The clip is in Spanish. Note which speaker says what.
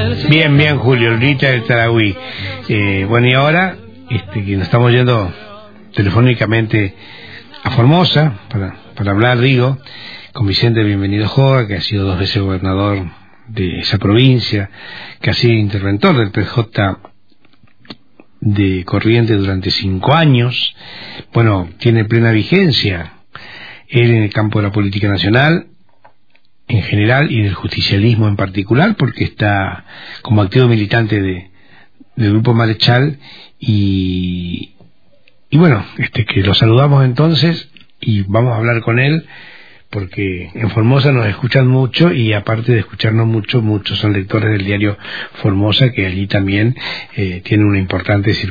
Speaker 1: Bien, Julio, Lolita del Tarahui. Bueno, y ahora que nos estamos yendo telefónicamente a Formosa para hablar, digo, con Vicente Bienvenido Joa, que ha sido 2 veces gobernador de esa provincia, que ha sido interventor del PJ de Corrientes durante 5 años. Bueno, tiene plena vigencia él en el campo de la política nacional en general y del justicialismo en particular, porque está como activo militante del Grupo Marechal y bueno, que lo saludamos entonces y vamos a hablar con él, porque en Formosa nos escuchan mucho y aparte de escucharnos mucho, muchos son lectores del diario Formosa, que allí también tiene una importante circulación.